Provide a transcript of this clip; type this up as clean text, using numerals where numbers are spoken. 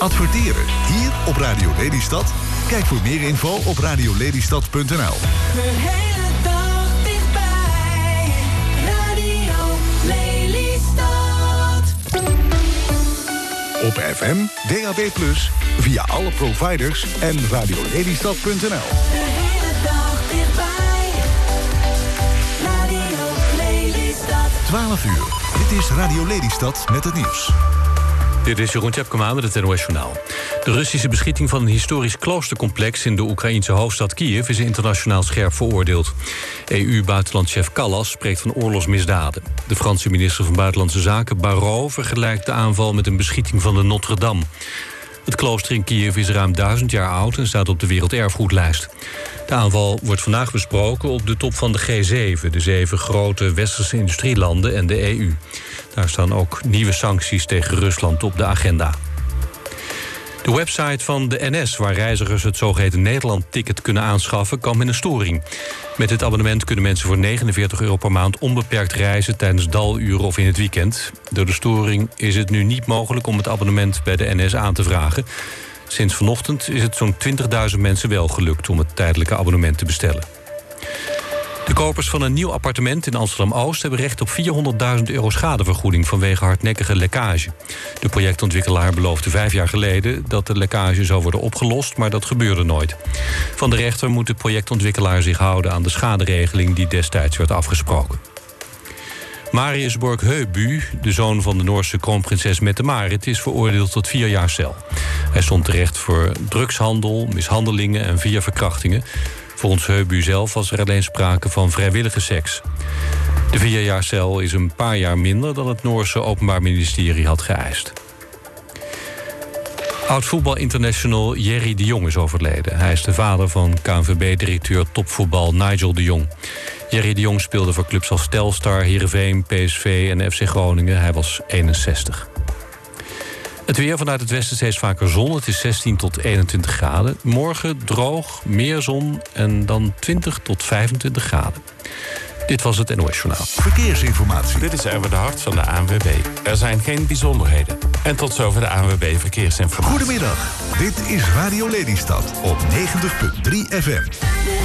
Adverteren hier op Radio Lelystad? Kijk voor meer info op radiolelystad.nl. De hele dag dichtbij. Radio Lelystad. Op FM, DAB+, via alle providers en radiolelystad.nl. De hele dag dichtbij. Radio Lelystad. 12 uur. Dit is Radio Lelystad met het nieuws. Dit is Jeroen Tjepkema met het NOS Journaal. De Russische beschieting van een historisch kloostercomplex in de Oekraïense hoofdstad Kiev is internationaal scherp veroordeeld. EU-buitenlandchef Kallas spreekt van oorlogsmisdaden. De Franse minister van Buitenlandse Zaken Barrot vergelijkt de aanval met een beschieting van de Notre-Dame. Het klooster in Kiev is ruim 1000 jaar oud en staat op de werelderfgoedlijst. De aanval wordt vandaag besproken op de top van de G7... de 7 grote westerse industrielanden en de EU. Daar staan ook nieuwe sancties tegen Rusland op de agenda. De website van de NS, waar reizigers het zogeheten Nederland-ticket kunnen aanschaffen, kwam in een storing. Met dit abonnement kunnen mensen voor €49 per maand onbeperkt reizen tijdens daluren of in het weekend. Door de storing is het nu niet mogelijk om het abonnement bij de NS aan te vragen. Sinds vanochtend is het zo'n 20.000 mensen wel gelukt om het tijdelijke abonnement te bestellen. De kopers van een nieuw appartement in Amsterdam-Oost hebben recht op €400.000 schadevergoeding vanwege hardnekkige lekkage. De projectontwikkelaar beloofde 5 jaar geleden dat de lekkage zou worden opgelost, maar dat gebeurde nooit. Van de rechter moet de projectontwikkelaar zich houden aan de schaderegeling die destijds werd afgesproken. Marius Borg-Heubu, de zoon van de Noorse kroonprinses Mette-Marit, is veroordeeld tot 4 jaar cel. Hij stond terecht voor drugshandel, mishandelingen en 4 verkrachtingen. Volgens Heubu zelf was er alleen sprake van vrijwillige seks. De 4 jaar cel is een paar jaar minder dan het Noorse Openbaar Ministerie had geëist. Oud-voetbal-international Jerry de Jong is overleden. Hij is de vader van KNVB-directeur topvoetbal Nigel de Jong. Jerry de Jong speelde voor clubs als Telstar, Heerenveen, PSV en FC Groningen. Hij was 61. Het weer vanuit het westen steeds vaker zon. Het is 16 tot 21 graden. Morgen droog, meer zon en dan 20 tot 25 graden. Dit was het NOS Journaal. Verkeersinformatie. Dit is Erwin de Hart van de ANWB. Er zijn geen bijzonderheden. En tot zover de ANWB Verkeersinformatie. Goedemiddag. Dit is Radio Lelystad op 90.3 FM. De